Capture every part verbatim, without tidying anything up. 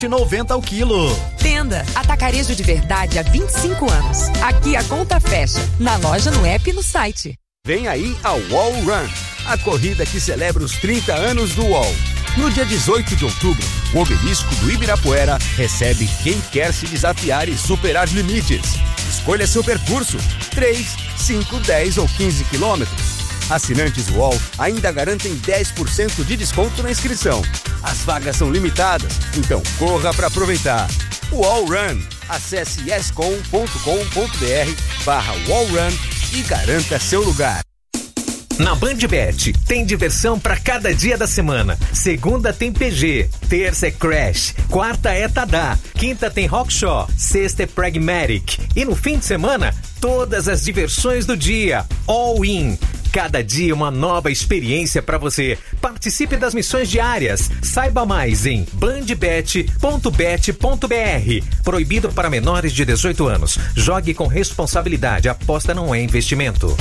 noventa ao quilo. Tenda, atacarejo de verdade há vinte e cinco anos. Aqui a conta fecha, na loja, no app e no site. Vem aí a Wall Run, a corrida que celebra os trinta anos do U O L. No dia dezoito de outubro, o obelisco do Ibirapuera recebe quem quer se desafiar e superar limites. Escolha seu percurso, três, cinco, dez ou quinze quilômetros. Assinantes U O L ainda garantem dez por cento de desconto na inscrição. As vagas são limitadas, então corra para aproveitar. U O L Run. Acesse escom ponto com ponto br barra U O L Run e garanta seu lugar. Na BandBet, tem diversão para cada dia da semana. Segunda tem P G, terça é Crash, quarta é Tadá, quinta tem Rockshaw, sexta é Pragmatic. E no fim de semana, todas as diversões do dia. All in. Cada dia uma nova experiência para você. Participe das missões diárias. Saiba mais em bandbet ponto bet ponto br. Proibido para menores de dezoito anos. Jogue com responsabilidade. Aposta não é investimento.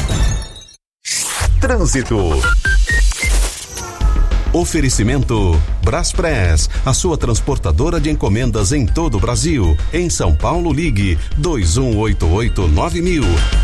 Trânsito. Oferecimento Braspress, a sua transportadora de encomendas em todo o Brasil. Em São Paulo, ligue dois um oito oito nove mil.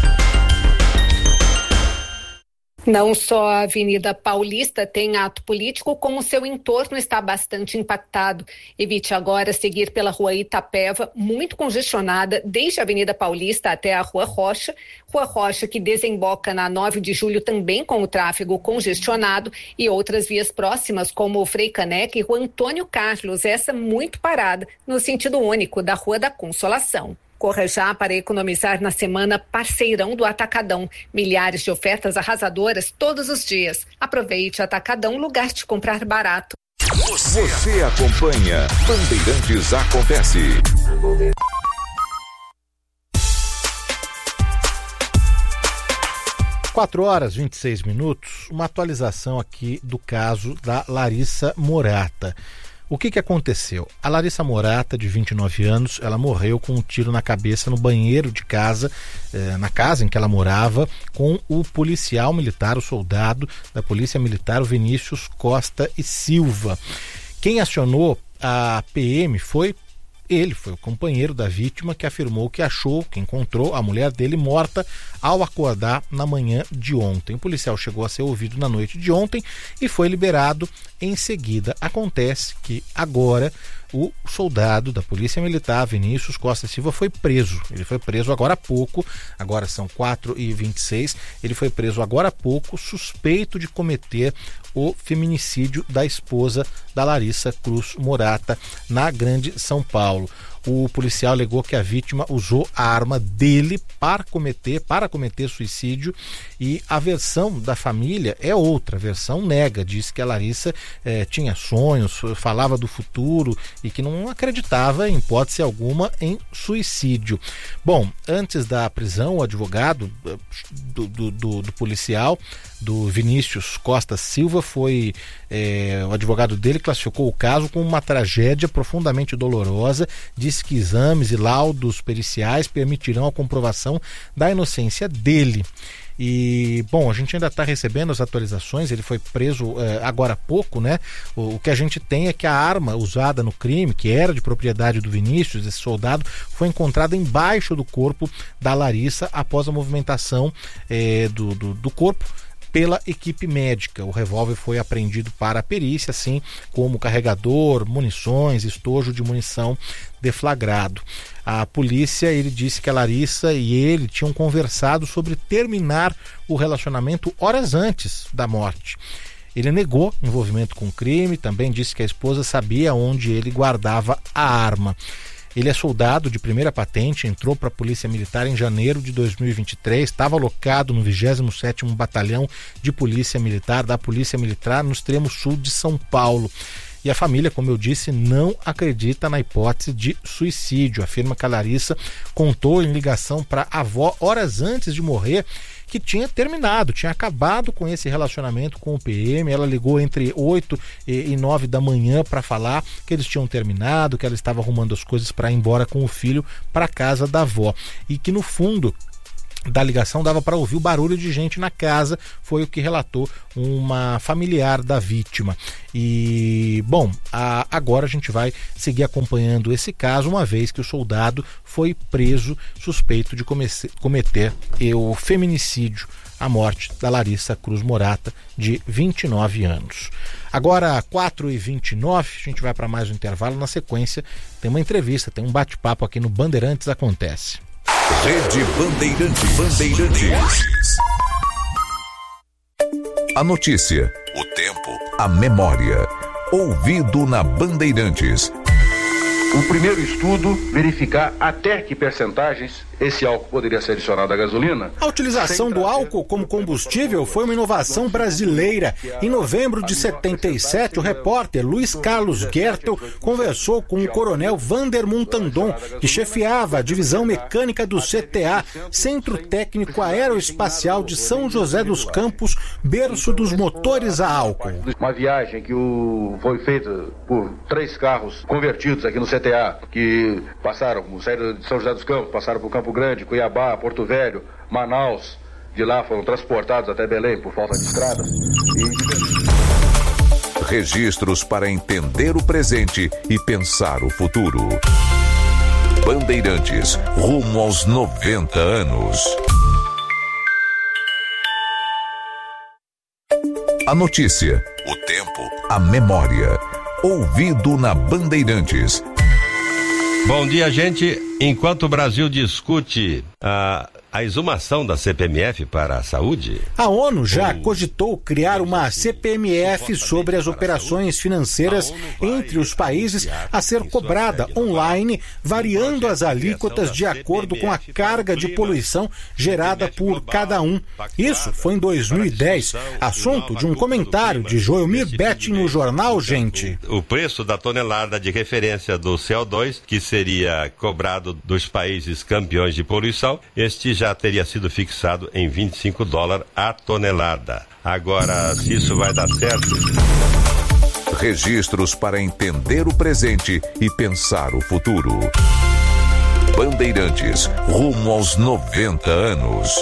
Não só a Avenida Paulista tem ato político, como seu entorno está bastante impactado. Evite agora seguir pela Rua Itapeva, muito congestionada, desde a Avenida Paulista até a Rua Rocha. Rua Rocha que desemboca na nove de julho também com o tráfego congestionado e outras vias próximas como o Frei Caneca e Rua Antônio Carlos, essa muito parada, no sentido único da Rua da Consolação. Corra já para economizar na semana Parceirão do Atacadão. Milhares de ofertas arrasadoras todos os dias. Aproveite Atacadão, lugar de comprar barato. Você, Você acompanha Bandeirantes Acontece. quatro horas e vinte e seis minutos, uma atualização aqui do caso da Larissa Morata. O que que aconteceu? A Larissa Morata, de vinte e nove anos, ela morreu com um tiro na cabeça no banheiro de casa, eh, na casa em que ela morava, com o policial militar, o soldado da Polícia Militar, o Vinícius Costa e Silva. Quem acionou a P M foi ele, foi o companheiro da vítima, que afirmou que achou, que encontrou a mulher dele morta ao acordar na manhã de ontem. O policial chegou a ser ouvido na noite de ontem e foi liberado em seguida. Acontece que agora o soldado da Polícia Militar, Vinícius Costa Silva, foi preso. Ele foi preso agora há pouco, agora são quatro e vinte e seis, ele foi preso agora há pouco, suspeito de cometer o feminicídio da esposa da Larissa Cruz Morata, na Grande São Paulo. O policial alegou que a vítima usou a arma dele para cometer, para cometer suicídio, e a versão da família é outra. A versão nega, diz que a Larissa eh, tinha sonhos, falava do futuro e que não acreditava em hipótese alguma em suicídio. Bom, antes da prisão, o advogado do, do, do, do policial, do Vinícius Costa Silva, foi eh, o advogado dele classificou o caso como uma tragédia profundamente dolorosa. Disse que exames e laudos periciais permitirão a comprovação da inocência dele. E, bom, a gente ainda está recebendo as atualizações. Ele foi preso eh, agora há pouco, né? O, o que a gente tem é que a arma usada no crime, que era de propriedade do Vinícius, esse soldado, foi encontrada embaixo do corpo da Larissa após a movimentação eh, do, do, do corpo pela equipe médica. O revólver foi apreendido para a perícia, assim como carregador, munições, estojo de munição deflagrado. A polícia, ele disse que a Larissa e ele tinham conversado sobre terminar o relacionamento horas antes da morte. Ele negou envolvimento com o crime, também disse que a esposa sabia onde ele guardava a arma. Ele é soldado de primeira patente, entrou para a Polícia Militar em janeiro de dois mil e vinte e três, estava alocado no vigésimo sétimo Batalhão de Polícia Militar da Polícia Militar no extremo sul de São Paulo. E a família, como eu disse, não acredita na hipótese de suicídio. Afirma que a Larissa contou em ligação para a avó horas antes de morrer que tinha terminado, tinha acabado com esse relacionamento com o P M. Ela ligou entre oito e nove da manhã para falar que eles tinham terminado, que ela estava arrumando as coisas para ir embora com o filho para casa da avó. E que, no fundo, da ligação dava para ouvir o barulho de gente na casa, foi o que relatou uma familiar da vítima. E, bom, a, agora a gente vai seguir acompanhando esse caso, uma vez que o soldado foi preso suspeito de comece, cometer o feminicídio, a morte da Larissa Cruz Morata, de vinte e nove anos. Agora, quatro e vinte e nove, a gente vai para mais um intervalo. Na sequência, tem uma entrevista, tem um bate-papo aqui no Bandeirantes Acontece. Rede Bandeirantes. Bandeirantes. A notícia, o tempo, a memória. Ouvido na Bandeirantes. O primeiro estudo, verificar até que percentagens esse álcool poderia ser adicionado à gasolina. A utilização do álcool como combustível foi uma inovação brasileira. Em novembro de setenta e sete, o repórter Luiz Carlos Gertel conversou com o coronel Vander Muntandon, que chefiava a divisão mecânica do C T A, Centro Técnico Aeroespacial de São José dos Campos, berço dos motores a álcool. Uma viagem que o... foi feita por três carros convertidos aqui no C T A, que passaram, saíram de São José dos Campos, passaram por Campo Grande, Cuiabá, Porto Velho, Manaus. De lá foram transportados até Belém por falta de estradas. E... Registros para entender o presente e pensar o futuro. Bandeirantes, rumo aos noventa anos. A notícia, o tempo, a memória. Ouvido na Bandeirantes. Bom dia, gente. Enquanto o Brasil discute a, a exumação da C P M F para a saúde... A ONU já cogitou criar uma C P M F sobre as operações financeiras entre os países a ser cobrada online, variando as alíquotas de acordo com a carga de poluição gerada por cada um. Isso foi em dois mil e dez, assunto de um comentário de Joelmir Betting no jornal Gente. O preço da tonelada de referência do C O dois, que seria cobrado dos países campeões de poluição, este já teria sido fixado em vinte e cinco dólares a tonelada. Agora, se isso vai dar certo... Registros para entender o presente e pensar o futuro. Bandeirantes, rumo aos noventa anos.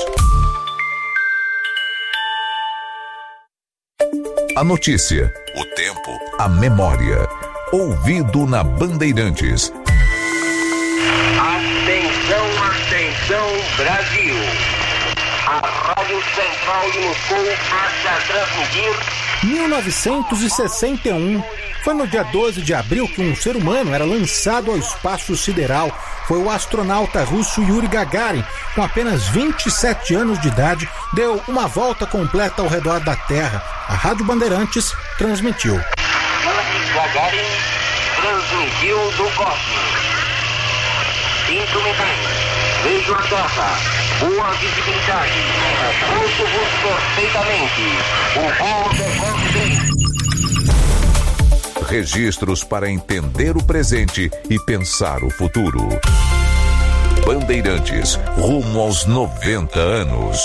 A notícia, o tempo, a memória. Ouvido na Bandeirantes. Atenção, atenção, Brasil. A Rádio Central de Moscou passa a transmitir... mil novecentos e sessenta e um. Foi no dia doze de abril que um ser humano era lançado ao espaço sideral. Foi o astronauta russo Yuri Gagarin, com apenas vinte e sete anos de idade, deu uma volta completa ao redor da Terra. A Rádio Bandeirantes transmitiu. Yuri Gagarin transmitiu do cosmos. Instrumentais, vejo a Terra, boa visibilidade, ouço-vos perfeitamente, o voo decorre bem. Registros para entender o presente e pensar o futuro. Bandeirantes, rumo aos noventa anos.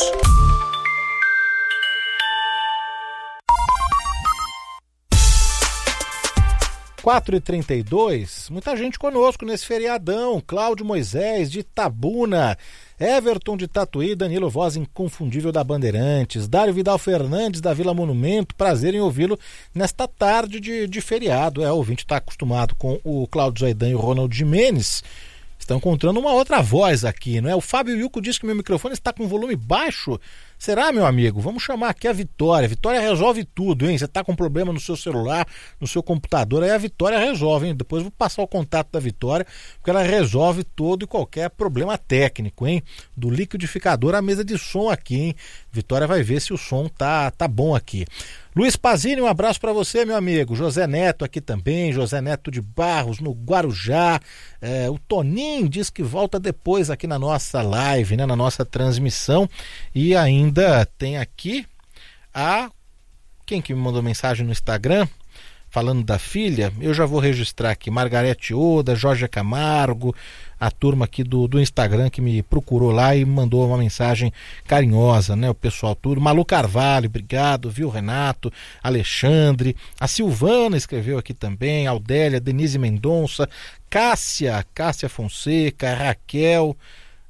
quatro e trinta e dois, muita gente conosco nesse feriadão. Cláudio Moisés de Itabuna, Everton de Tatuí, Danilo Voz inconfundível da Bandeirantes, Dário Vidal Fernandes da Vila Monumento, prazer em ouvi-lo nesta tarde de, de feriado. É, o ouvinte está acostumado com o Cláudio Zaidan e o Ronald Jimenez, estão encontrando uma outra voz aqui, não é? O Fábio Yuco diz que meu microfone está com volume baixo. Será, meu amigo? Vamos chamar aqui a Vitória. A Vitória resolve tudo, hein? Você está com problema no seu celular, no seu computador, aí a Vitória resolve, hein? Depois eu vou passar o contato da Vitória, porque ela resolve todo e qualquer problema técnico, hein? Do liquidificador à mesa de som aqui, hein? Vitória vai ver se o som tá, tá bom aqui. Luiz Pazini, um abraço para você, meu amigo. José Neto aqui também, José Neto de Barros, no Guarujá. É, o Toninho diz que volta depois aqui na nossa live, né, na nossa transmissão. E ainda tem aqui a... Quem que me mandou mensagem no Instagram? Falando da filha, eu já vou registrar aqui, Margarete Oda, Jorge Camargo, a turma aqui do, do Instagram que me procurou lá e mandou uma mensagem carinhosa, né? O pessoal tudo, Malu Carvalho, obrigado, viu, Renato, Alexandre, a Silvana escreveu aqui também, Aldélia, Denise Mendonça, Cássia, Cássia Fonseca, Raquel,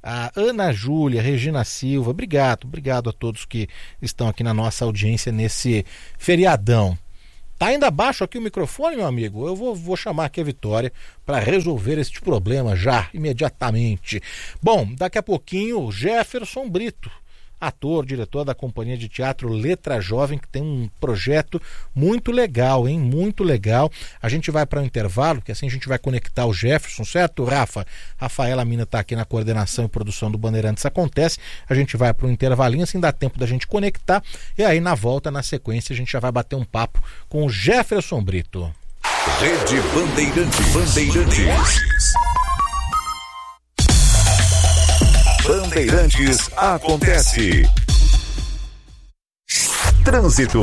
a Ana Júlia, Regina Silva, obrigado, obrigado a todos que estão aqui na nossa audiência nesse feriadão. Tá ainda baixo aqui o microfone, meu amigo? Eu vou, vou chamar aqui a Vitória para resolver este problema já, imediatamente. Bom, daqui a pouquinho, Jefferson Brito, ator, diretor da companhia de teatro Letra Jovem, que tem um projeto muito legal, hein? Muito legal. A gente vai para o intervalo, que assim a gente vai conectar o Jefferson, certo, Rafa? Rafaela Mina está aqui na coordenação e produção do Bandeirantes Acontece. A gente vai para o intervalinho, assim dá tempo da gente conectar. E aí, na volta, na sequência, a gente já vai bater um papo com o Jefferson Brito. Rede Bandeirantes. Bandeirantes. Bandeirantes Acontece. Trânsito.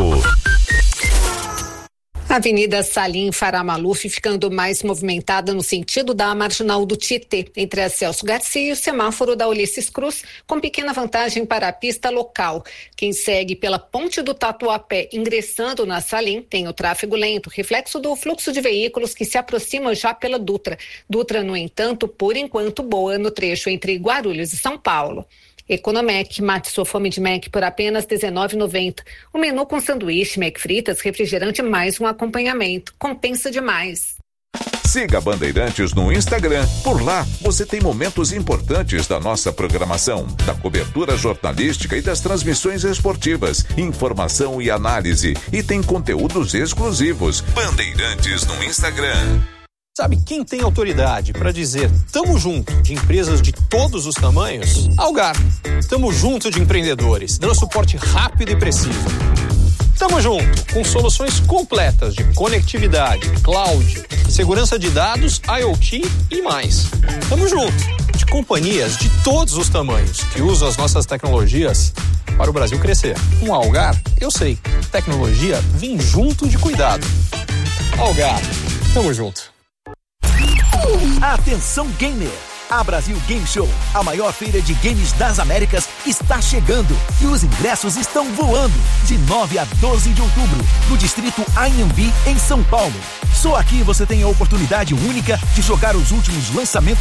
Avenida Salim Farah Maluf ficando mais movimentada no sentido da Marginal do Tietê, entre a Celso Garcia e o semáforo da Ulisses Cruz, com pequena vantagem para a pista local. Quem segue pela Ponte do Tatuapé, ingressando na Salim, tem o tráfego lento, reflexo do fluxo de veículos que se aproxima já pela Dutra. Dutra, no entanto, por enquanto boa no trecho entre Guarulhos e São Paulo. Economec, mate sua fome de Mac por apenas dezenove reais e noventa centavos. O menu com sanduíche, Mac fritas, refrigerante mais um acompanhamento. Compensa demais. Siga Bandeirantes no Instagram. Por lá, você tem momentos importantes da nossa programação, da cobertura jornalística e das transmissões esportivas, informação e análise. E tem conteúdos exclusivos. Bandeirantes no Instagram. Sabe quem tem autoridade para dizer tamo junto de empresas de todos os tamanhos? Algar. Tamo junto de empreendedores, dando suporte rápido e preciso. Tamo junto com soluções completas de conectividade, cloud, segurança de dados, IoT e mais. Tamo junto de companhias de todos os tamanhos que usam as nossas tecnologias para o Brasil crescer. Com a Algar, eu sei, tecnologia vem junto de cuidado. Algar, tamo junto. Atenção gamer! A Brasil Game Show, a maior feira de games das Américas, está chegando e os ingressos estão voando de nove a doze de outubro no distrito Anhembi, em São Paulo. Só aqui você tem a oportunidade única de jogar os últimos lançamentos